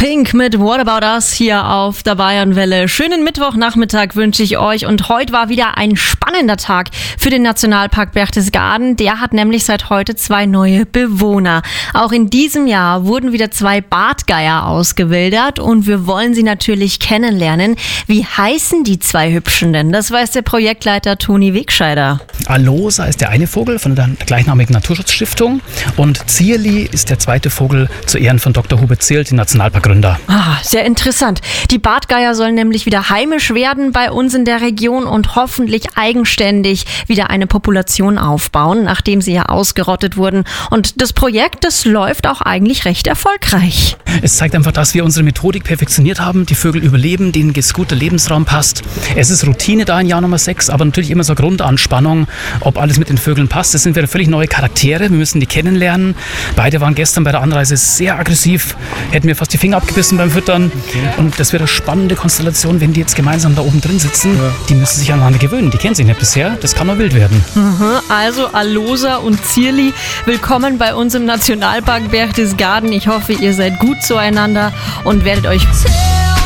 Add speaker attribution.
Speaker 1: Pink mit What About Us hier auf der Bayernwelle. Schönen Mittwochnachmittag wünsche ich euch und heute war wieder ein spannender Tag für den Nationalpark Berchtesgaden. Der hat nämlich seit heute 2 neue Bewohner. Auch in diesem Jahr wurden wieder 2 Bartgeier ausgewildert und wir wollen sie natürlich kennenlernen. Wie heißen die 2 Hübschen denn? Das weiß der Projektleiter Toni Wegscheider.
Speaker 2: Alosa ist der eine Vogel von der gleichnamigen Naturschutzstiftung und Zierli ist der zweite Vogel zu Ehren von Dr. Hubert Zierl, den Nationalparkgründer.
Speaker 1: Sehr interessant. Die Bartgeier sollen nämlich wieder heimisch werden bei uns in der Region und hoffentlich eigenständig wieder eine Population aufbauen, nachdem sie ja ausgerottet wurden. Und das Projekt, das läuft auch eigentlich recht erfolgreich.
Speaker 2: Es zeigt einfach, dass wir unsere Methodik perfektioniert haben. Die Vögel überleben, denen es gut, der Lebensraum passt. Es ist Routine da in Jahr Nummer 6, aber natürlich immer so Grundanspannung, ob alles mit den Vögeln passt. Das sind wieder völlig neue Charaktere. Wir müssen die kennenlernen. Beide waren gestern bei der Anreise sehr aggressiv, hätten mir fast die Finger abgebissen beim Füttern. Und das wird eine spannende Konstellation, wenn die jetzt gemeinsam da oben drin sitzen. Ja. Die müssen sich aneinander gewöhnen. Die kennen sich nicht bisher. Das kann nur wild werden.
Speaker 1: Also Alosa und Zierli, willkommen bei uns im Nationalpark Berchtesgaden. Ich hoffe, ihr seid gut zueinander und werdet euch